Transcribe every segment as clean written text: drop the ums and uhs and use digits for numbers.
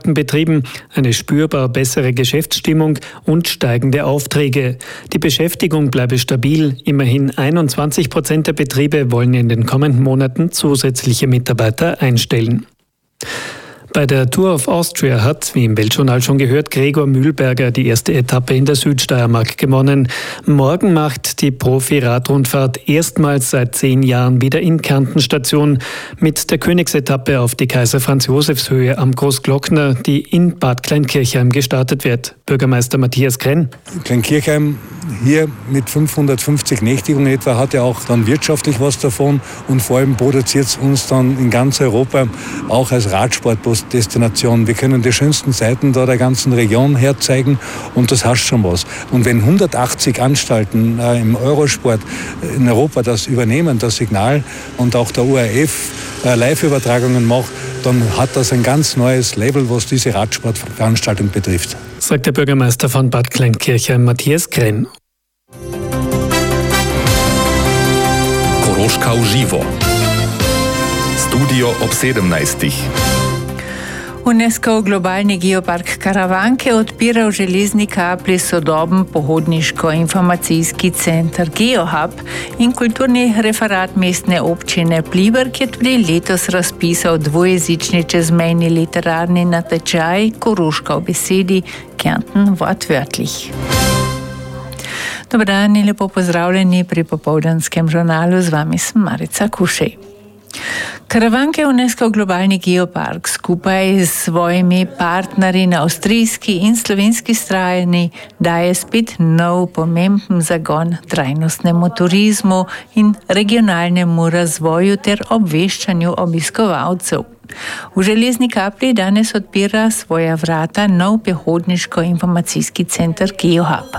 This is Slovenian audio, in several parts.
abgefragten Betrieben eine spürbar bessere Geschäftsstimmung und steigende Aufträge. Die Beschäftigung bleibe stabil. Immerhin 21% der Betriebe wollen in den kommenden Monaten zusätzliche Mitarbeiter einstellen. Bei der Tour of Austria hat, wie im Weltjournal schon gehört, Gregor Mühlberger die erste Etappe in der Südsteiermark gewonnen. Morgen macht die Profi-Radrundfahrt erstmals seit 10 Jahren wieder in Kärnten Station mit der Königsetappe auf die Kaiser-Franz-Josefs-Höhe am Großglockner, die in Bad Kleinkirchheim gestartet wird. Bürgermeister Matthias Krenn. Kleinkirchheim hier mit 550 Nächtigungen etwa hat ja auch dann wirtschaftlich was davon und vor allem produziert es uns dann in ganz Europa auch als Radsportdestination. Wir können die schönsten Seiten da der ganzen Region herzeigen und das heißt schon was. Und wenn 180 Anstalten im Eurosport in Europa das übernehmen, das Signal, und auch der ORF Live-Übertragungen macht, dann hat das ein ganz neues Label, was diese Radsportveranstaltung betrifft. Sagt der Bürgermeister von Bad Kleinkirchheim, Matthias Krenn. Koroška uživo. Studio ob 17. UNESCO globalni geopark Karavanke odpira v Železni Kapli sodoben pohodniško-informacijski center GeoHub in kulturni referat mestne občine Pliberk je tudi letos razpisal dvojezični čezmejni literarni natečaj Koroška v besedi, Kärnten wortwörtlich. Dober dan in lepo pozdravljeni pri popoldanskem žurnalu, z vami sem Marica Kušej. Karavanke UNESCO globalni geopark skupaj s svojimi partnerji na avstrijski in slovenski strani daje spet nov pomemben zagon trajnostnemu turizmu in regionalnemu razvoju ter obveščanju obiskovalcev. V Železni Kapli danes odpira svoja vrata nov pohodniško-informacijski center GeoHub.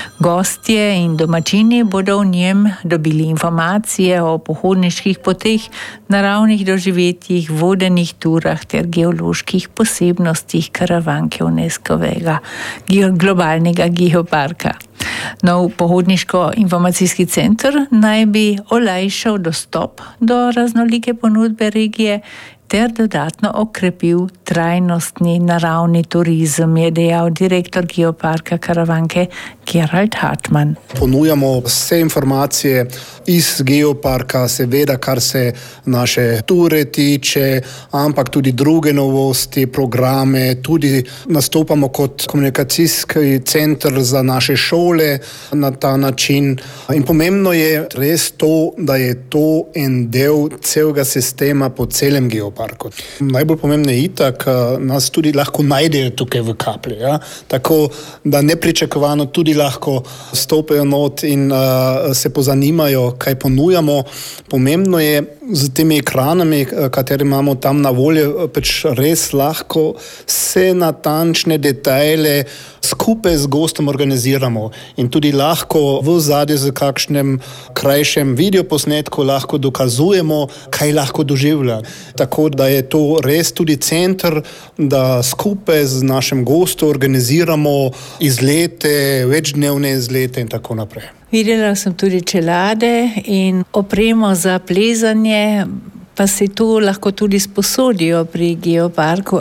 Gostje in domačini bodo v njem dobili informacije o pohodniških poteh, naravnih doživetjih, vodenih turah ter geoloških posebnostih Karavanke UNESCO-vega globalnega geoparka. Nov pohodniško-informacijski center naj bi olajšal dostop do raznolike ponudbe regije ter dodatno okrepil trajnostni naravni turizem, je dejal direktor geoparka Karavanke Gerald Hartmann. Ponujamo vse informacije iz geoparka, seveda kar se naše ture tiče, ampak tudi druge novosti, programe, tudi nastopamo kot komunikacijski center za naše šole na ta način. In pomembno je res to, da je to en del celega sistema po celem geoparku. Najbolj pomembno je itak, nas tudi lahko najdejo tukaj v Kapli. Ja? Tako da nepričakovano tudi lahko stopijo not in se pozanimajo, kaj ponujamo. Pomembno je z temi ekranami, kateri imamo tam na voljo, pač res lahko vse natančne detajle skupaj z gostom organiziramo in tudi lahko v zadnje z kakšnem krajšem videoposnetku lahko dokazujemo, kaj lahko doživlja. Tako da je to res tudi center, da skupaj z našim gostom organiziramo izlete, večdnevne izlete in tako naprej. Videla sem tudi čelade in opremo za plezanje, pa se to lahko tudi sposodijo pri geoparku.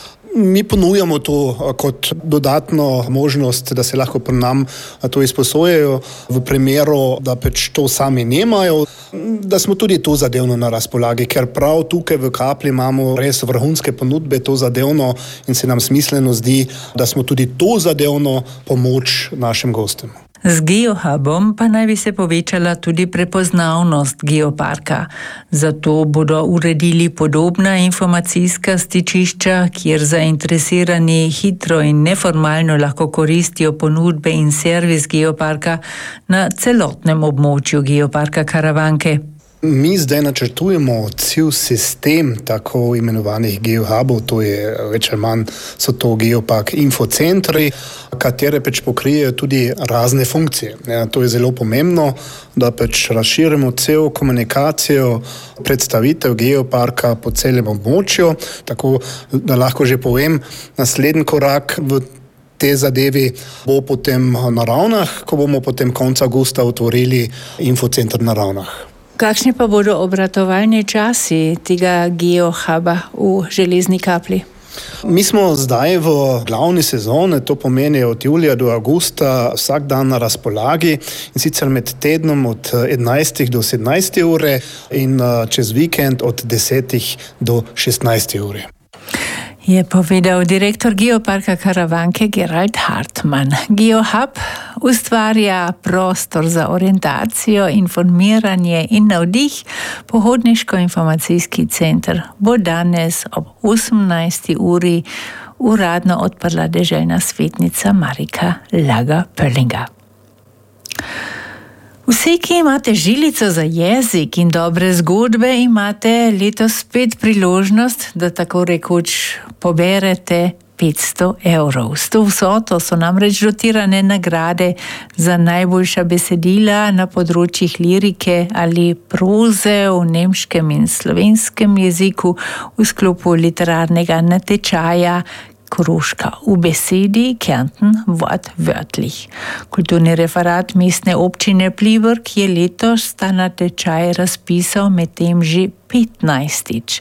Mi ponujamo to kot dodatno možnost, da se lahko pri nam to izposojajo v primeru, da pač to sami nemajo, da smo tudi to zadevno na razpolagi, ker prav tukaj v Kapli imamo res vrhunske ponudbe to zadevno in se nam smiselno zdi, da smo tudi to zadevno pomoč našim gostom. Z GeoHubom pa naj bi se povečala tudi prepoznavnost geoparka. Zato bodo uredili podobna informacijska stičišča, kjer zainteresirani hitro in neformalno lahko koristijo ponudbe in servis geoparka na celotnem območju geoparka Karavanke. Mi zdaj načrtujemo cel sistem tako imenovanih geohubov, to je več ali manj so to geopark infocentri, katere pač pokrijejo tudi razne funkcije. Ja, to je zelo pomembno, da pač razširimo cel komunikacijo, predstavitev geoparka po celem območju, tako da lahko že povem, naslednji korak v te zadevi bo potem na Ravnah, ko bomo potem konca avgusta otvorili infocenter na Ravnah. Kakšni pa bodo obratovalni časi tega GeoHuba v Železni Kapli? Mi smo zdaj v glavni sezoni, to pomeni od julija do avgusta, vsak dan na razpolagi in sicer med tednom od 11 do 17 ure in čez vikend od 10 do 16 ure. Je povedal direktor Geoparka Karavanke Gerald Hartmann. GeoHub ustvarja prostor za orientacijo, informiranje in navdih. Pohodniško-informacijski center bo danes ob 18. uri uradno odprla deželna svetnica Marika Lager-Pöllinger. Vsi, ki imate žilico za jezik in dobre zgodbe, imate letos spet priložnost, da tako rekoč poberete 500 evrov. S to vsoto so namreč dotirane nagrade za najboljša besedila na področjih lirike ali proze v nemškem in slovenskem jeziku v sklopu literarnega natečaja Koroška v besedi, Kärnten wortwörtlich. Kulturni referat mestne občine Pliberk je letos ta natečaj razpisal medtem že 15.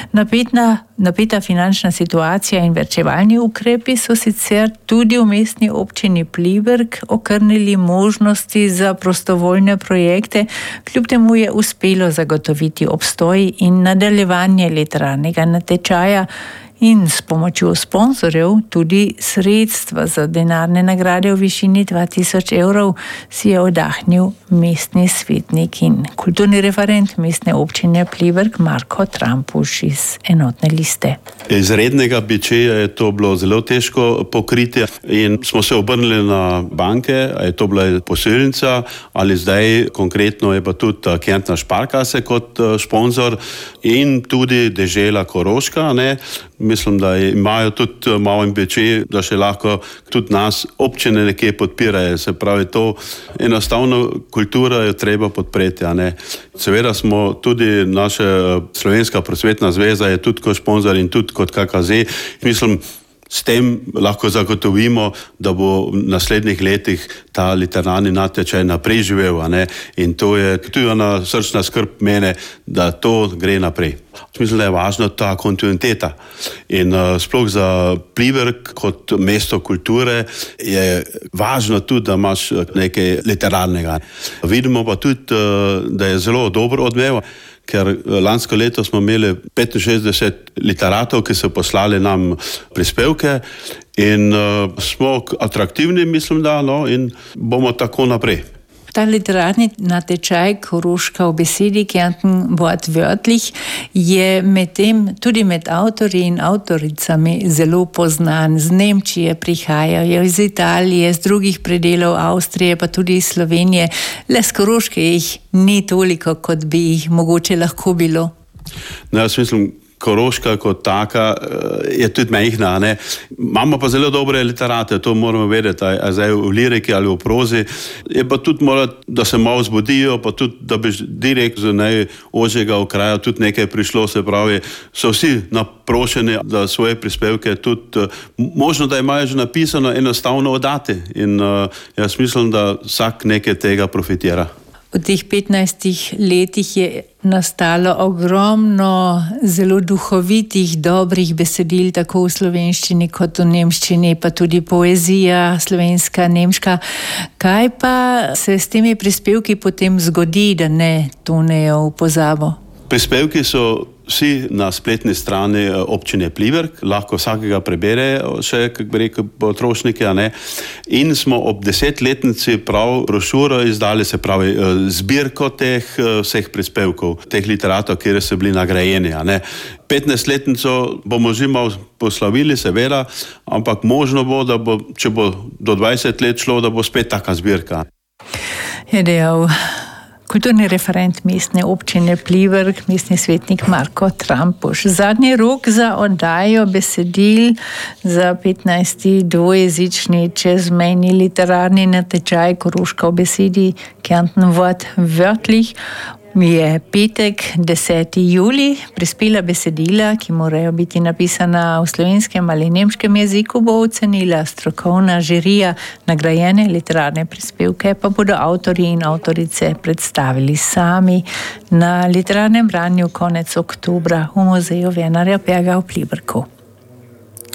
Napeta finančna situacija in varčevalni ukrepi so sicer tudi v mestni občini Pliberk okrnili možnosti za prostovoljne projekte, kljub temu je uspelo zagotoviti obstoj in nadaljevanje literarnega natečaja in s pomočjo sponzorjev tudi sredstva za denarne nagrade v višini 2000 evrov si je oddahnil mestni svetnik in kulturni referent mestne občine Pliberk Marko Trampuš iz Enotne liste. Izrednega bičeja je to bilo zelo težko pokriti in smo se obrnili na banke, je to bila posojilnica ali zdaj konkretno je pa tudi Kärntner Sparkasse kot sponzor in tudi dežela Koroška, ne. Mislim, da imajo tudi malo ambicije, da še lahko tudi nas občine nekje podpirajo. Se pravi, to enostavno kultura je treba podpreti. Seveda smo tudi naša Slovenska prosvetna zveza je tudi kot sponzor in tudi kot KKZ. Mislim, s tem lahko zagotovimo, da bo v naslednjih letih ta literarni natečaj naprej živel. In to je tudi ena srčna skrb mene, da to gre naprej. Mislim, da je važna ta kontinuiteta. In sploh za Pliberk kot mesto kulture je važno tudi, da imaš nekaj literarnega. Vidimo pa tudi, da je zelo dobro odmev, ker lansko leto smo imeli 65 literatov, ki so poslali nam prispevke in smo atraktivni, mislim, da, in bomo tako naprej. Ta literarni natečaj Koroška v besedi, Kärnten wortwörtlich, je tudi med avtorji in avtoricami zelo poznan. Z Nemčije prihajajo, iz Italije, z drugih predelov Avstrije, pa tudi iz Slovenije. Le z Koroške jih ni toliko, kot bi jih mogoče lahko bilo. Jaz mislim, Koroška kot taka je tudi majhna, ne. Imamo pa zelo dobre literate, to moramo vedeti, a zdaj v liriki ali v prozi. Je pa tudi mora, da se malo zbudijo, pa tudi, da bi direkt z najožjega okraja tudi nekaj prišlo, se pravi, so vsi naprošeni, da svoje prispevke tudi možno, da imajo že napisano, enostavno oddati. In jaz mislim, da vsak nekaj tega profitira. V teh 15 letih je nastalo ogromno zelo duhovitih, dobrih besedil, tako v slovenščini kot v nemščini, pa tudi poezija slovenska, nemška. Kaj pa se s temi prispevki potem zgodi, da ne tonejo v pozabo? Prispevki so vsi na spletni strani občine Pliberk, lahko vsakega prebere, še, kako bi rekel, potrošniki, In smo ob 10-letnici prav brošuro izdali, se pravi, zbirko teh vseh prispevkov, teh literatov, kjer so bili nagrajeni, 15-letnico bomo že malo poslavili, seveda, ampak možno bo, da bo, če bo do 20 let šlo, da bo spet taka zbirka. Je dejal kulturni referent mestne občine Pliberk, mestni svetnik Marko Trampuš. Zadnji rok za oddajo besedil za 15. dvojezični čezmejni literarni natečaj Koroška v besedi, Kärnten wortwörtlich, je petek, 10. julij. Prispela besedila, ki morajo biti napisana v slovenskem ali nemškem jeziku, bo ocenila strokovna žirija. Nagrajene literarne prispevke pa bodo avtorji in avtorice predstavili sami na literarnem branju konec oktobra v muzeju Wernarja Berga v Pliberku.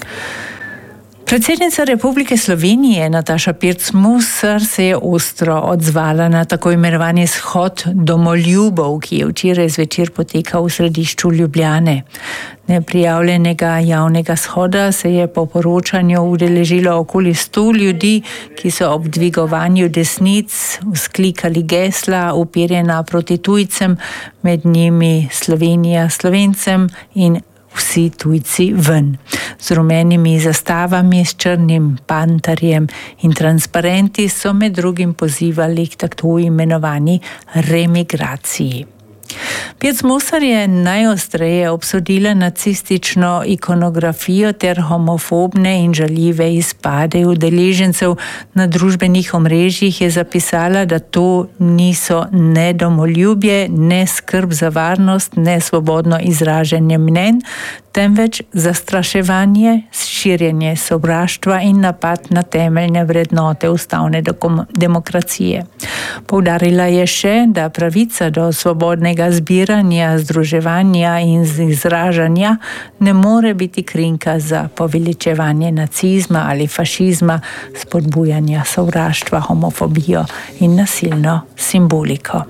Predsednica Republike Slovenije Nataša Pirc-Musar se je ostro odzvala na tako imenovani shod domoljubov, ki je včeraj zvečer potekal v središču Ljubljane. Neprijavljenega javnega shoda se je po poročanju udeležilo okoli 100 ljudi, ki so ob dvigovanju desnic vzklikali gesla uperjena proti tujcem, med njimi Slovenija Slovencem in vsi tujci ven. Z rumenimi zastavami, s črnim pantarjem in transparenti so med drugim pozivali k tako imenovani remigraciji. Pirc-Musar je najostreje obsodila nacistično ikonografijo ter homofobne in žaljive izpade udeležencev. Na družbenih omrežjih je zapisala, da to niso ne domoljubje, ne skrb za varnost, ne svobodno izražanje mnenj, temveč zastraševanje, širjenje sovraštva in napad na temeljne vrednote ustavne demokracije. Poudarila je še, da pravica do svobodnega zbiranja, združevanja in izražanja ne more biti krinka za poveličevanje nacizma ali fašizma, spodbujanja sovraštva, homofobijo in nasilno simboliko.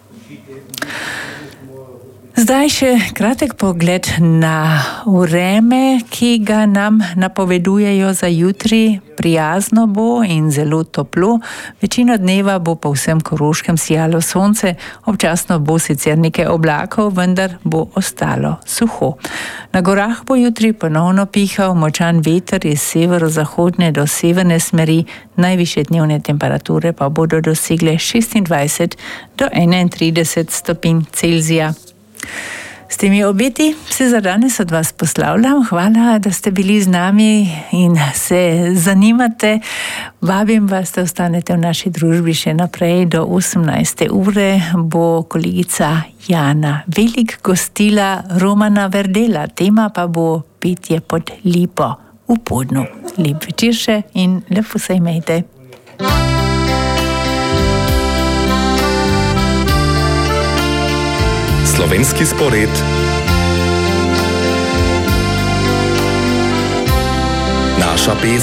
Zdaj še kratek pogled na vreme, ki ga nam napovedujejo za jutri. Prijazno bo in zelo toplo. Večino dneva bo po vsem Koroškem sijalo sonce, občasno bo sicer nekaj oblakov, vendar bo ostalo suho. Na gorah bo jutri ponovno pihal močan veter iz severozahodne do severne smeri, najvišje dnevne temperature pa bodo dosegle 26 do 31 stopinj Celzija. S temi obeti se za danes od vas poslavljam. Hvala, da ste bili z nami in se zanimate. Vabim vas, da ostanete v naši družbi še naprej. Do 18. ure bo kolegica Jana Velik gostila Romana Verdela. Tema pa bo petje pod lipo v Podnu. Lep večer še in lepo se imejte. Slovenski spored. Naša pesem.